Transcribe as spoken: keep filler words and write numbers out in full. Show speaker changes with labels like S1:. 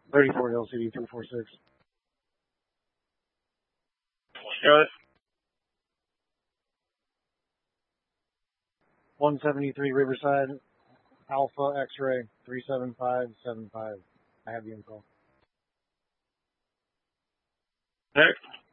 S1: thirty-four L C D three four six.
S2: Got it.
S1: one seventy-three Riverside, Alpha X-ray three seven five seven five. I have the info.
S2: Next.